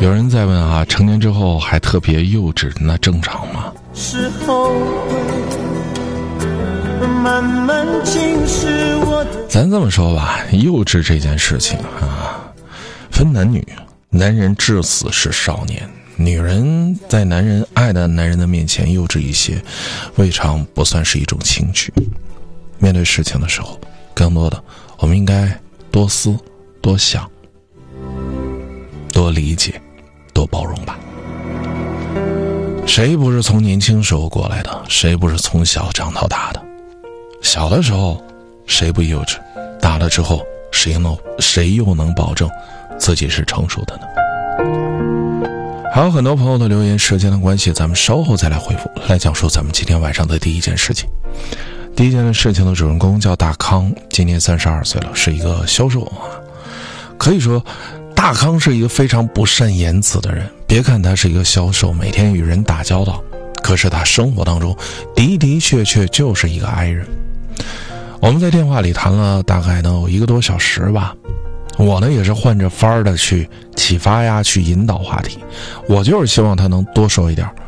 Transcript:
有人在问啊，成年之后还特别幼稚，那正常吗？ 是后悔慢慢侵蚀我的。 咱这么说吧，幼稚这件事情啊，分男女，男人至死是少年，女人在爱的男人的面前幼稚一些，未尝不算是一种情趣。面对事情的时候，更多的我们应该多思多想，多理解多包容吧。谁不是从年轻时候过来的？谁不是从小长到大的？小的时候谁不幼稚？大了之后谁又能保证自己是成熟的呢？还有很多朋友的留言，时间的关系咱们稍后再来回复，来讲述咱们今天晚上的第一件事情。第一件事情的主人公叫大康，今年32岁了，是一个销售啊。可以说大康是一个非常不善言辞的人，别看他是一个销售，每天与人打交道，可是他生活当中的确就是一个 I 人。我们在电话里谈了大概能有1个多小时吧，我呢也是换着法儿的去启发呀，去引导话题，我就是希望他能多说一点，